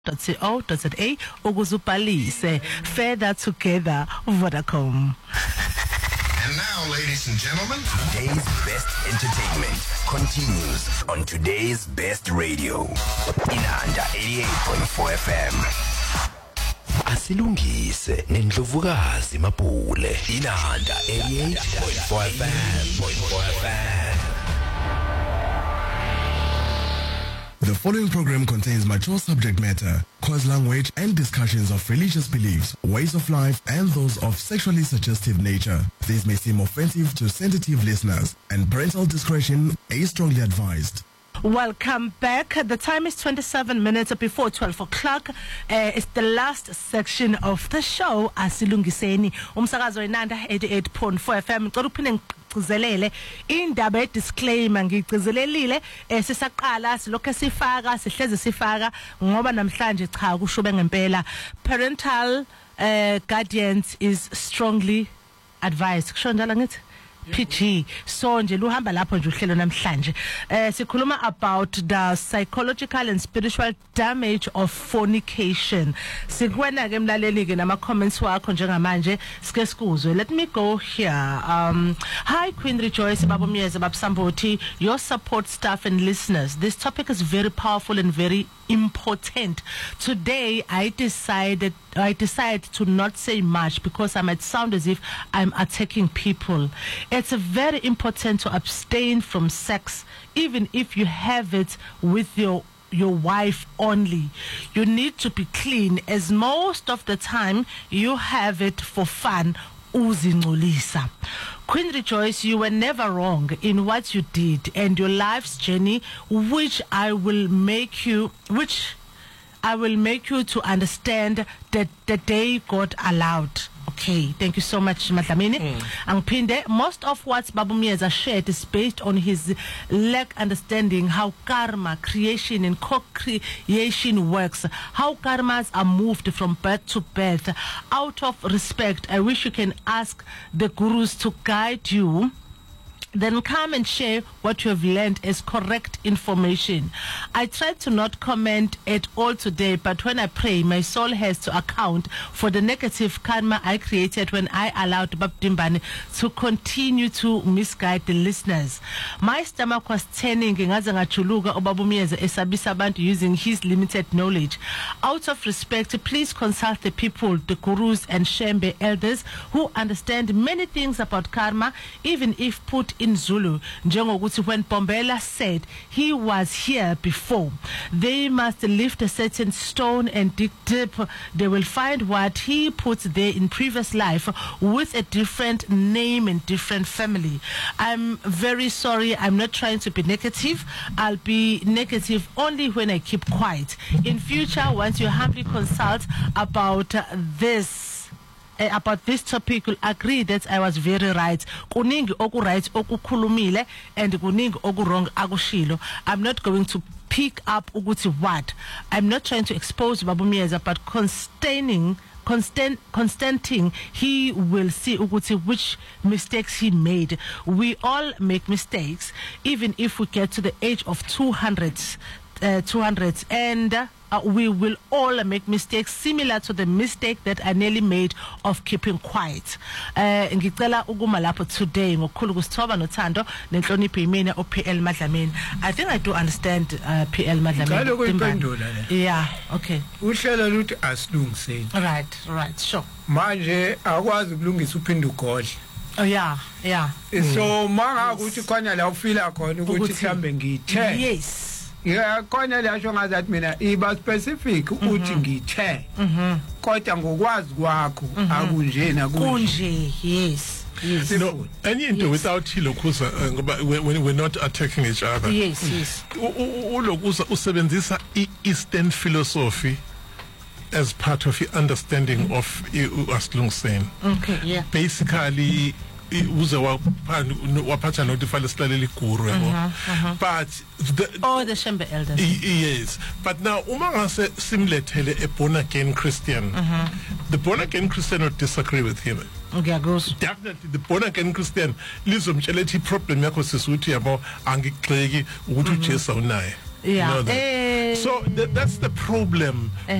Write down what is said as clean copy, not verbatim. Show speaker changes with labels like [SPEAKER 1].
[SPEAKER 1] .co.za ukuzubhalise further together Vodacom.
[SPEAKER 2] And now, ladies and gentlemen,
[SPEAKER 3] today's best entertainment continues on today's best radio. Inanda 88.4 FM. Asilungise nendlovukazi Mapule. Inanda 88.4 FM.
[SPEAKER 4] The following program contains mature subject matter, coarse language, and discussions of religious beliefs, ways of life, and those of sexually suggestive nature. These may seem offensive to sensitive listeners, and parental discretion is strongly advised.
[SPEAKER 1] Welcome back. The time is 27 minutes before 12 o'clock. It's the last section of the show. Asilungiseni umsakazo Inanda 88.4 FM. Ngicela indaba disclaimer ngigcizelelile sisaqala silokho sifaka sihleze sifaka ngoba namhlanje cha kushube ngempela parental guardians is strongly advised. Kusho njalo ngithi PG. So nje luhamba lapho nje uhlelo namhlanje. Sikhuluma about the psychological and spiritual damage of fornication. Sikwena ke mlaleli ke nama comments wakho njengamanje sike sikuzwe. Let me go here. Hi Queen Rejoice, Baba Myeza, Bab Samboti, your support staff and listeners. This topic is very powerful and very important. Today I decide to not say much because I might sound as if I'm attacking people. It's very important to abstain from sex, even if you have it with your wife only. You need to be clean, as most of the time you have it for fun. Uzingcolisa. Queen Rejoice, you were never wrong in what you did and your life's journey, which I will make you to understand that the day God allowed. Okay, thank you so much, Madlamini. Angpinde, most of what Babu Myeza shared is based on his lack understanding how karma, creation and co-creation works, how karmas are moved from birth to birth. Out of respect, I wish you can ask the gurus to guide you. Then come and share what you have learned as correct information. I tried to not comment at all today, but when I pray, my soul has to account for the negative karma I created when I allowed Bab Dimbane to continue to misguide the listeners. My stomach was turning using his limited knowledge. Out of respect, please consult the people, the gurus and Shembe elders who understand many things about karma, even if put in Zulu. Njengokuthi when Pombela said he was here before, they must lift a certain stone and dig deep. They will find what he put there in previous life with a different name and different family. I'm very sorry. I'm not trying to be negative. I'll be negative only when I keep quiet. In future, once you humbly consult about this topic, you'll agree that I was very right. Kuningi oku right okukhulumile and kuningi oku wrong akushilo. I'm not going to pick up ukuthi what. I'm not trying to expose Babu Myeza, but Constantin, he will see ukuthi which mistakes he made. We all make mistakes, even if we get to the age of 200 and we will all make mistakes similar to the mistake that I nearly made of keeping quiet. Ngicela ukuma lapho today ngokukhulu kusithoba nothando nenhlonipho imina oPL Madlamini. I think I do understand PL Madlamini. Yeah, okay.
[SPEAKER 5] Uhlelo luthi asilungiseni.
[SPEAKER 1] Right, sure.
[SPEAKER 5] Manje akwazi ukulungisa uphinde ugodle.
[SPEAKER 1] Oh yeah.
[SPEAKER 5] So manga ukuthi khona la ufila khona ukuthi mhlambe ngithe.
[SPEAKER 1] Yes.
[SPEAKER 5] Yeah, khona la sho ngazathi mina iba specific uthi ngithe. Kodwa ngokwazi kwakho akunjena
[SPEAKER 1] kunje. Yes.
[SPEAKER 6] You know, any into without Hilokusa, when we're not attacking each other.
[SPEAKER 1] Yes.
[SPEAKER 6] Ulokusa usebenzisa Eastern philosophy as part of the understanding of Asilungiseni.
[SPEAKER 1] Okay, yeah.
[SPEAKER 6] Basically, uze waphatha notifale silaleli guru but
[SPEAKER 1] the Shembe elders.
[SPEAKER 6] Yes, but now uma ngase simlethele a born again Christian, the born again Christian would disagree with him.
[SPEAKER 1] Okay, gross.
[SPEAKER 6] Definitely the born again Christian lizomtshela problem yakho sisuthi yabo angigxeki ukuthi uJesu unaye.
[SPEAKER 1] Yeah.
[SPEAKER 6] So that's the problem.